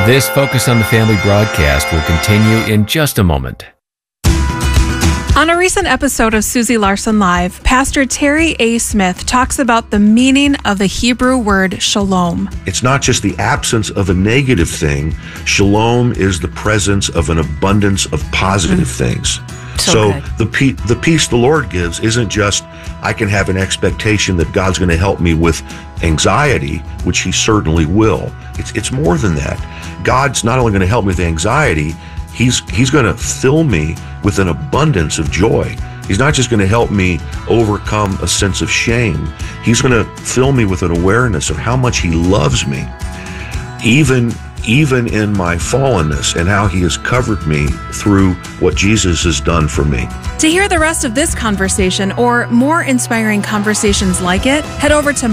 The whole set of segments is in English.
This Focus on the Family broadcast will continue in just a moment. On a recent episode of Susie Larson Live, Pastor Terry A. Smith talks about the meaning of the Hebrew word shalom. It's not just the absence of a negative thing. Shalom is the presence of an abundance of positive things. So the peace the Lord gives isn't just, I can have an expectation that God's going to help me with anxiety, which He certainly will. It's more than that. God's not only going to help me with anxiety, He's going to fill me with an abundance of joy. He's not just going to help me overcome a sense of shame. He's going to fill me with an awareness of how much He loves me, even in my fallenness, and how He has covered me through what Jesus has done for me. To hear the rest of this conversation or more inspiring conversations like it, head over to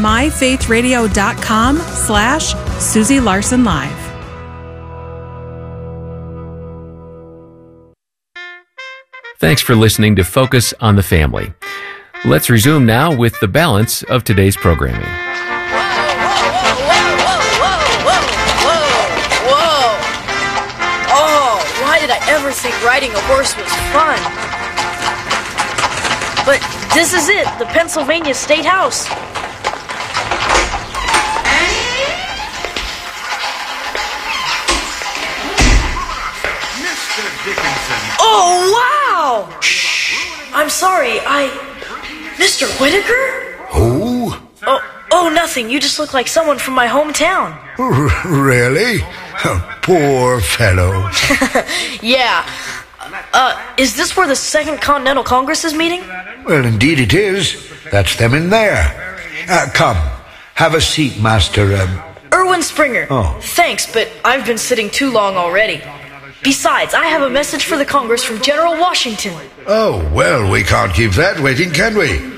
myfaithradio.com/Susie Larson Live. Thanks for listening to Focus on the Family. Let's resume now with the balance of today's programming. Why did I ever think riding a horse was fun? But this is it, the Pennsylvania State House. Mr. Dickinson. Oh, wow! I'm sorry, Mr. Whitaker? Who? Oh, nothing. You just look like someone from my hometown. Really? Poor fellow. Yeah. Is this where the Second Continental Congress is meeting? Well, indeed it is. That's them in there. Come, have a seat, Master. Erwin Springer. Oh. Thanks, but I've been sitting too long already. Besides, I have a message for the Congress from General Washington. Oh, well, we can't keep that waiting, can we?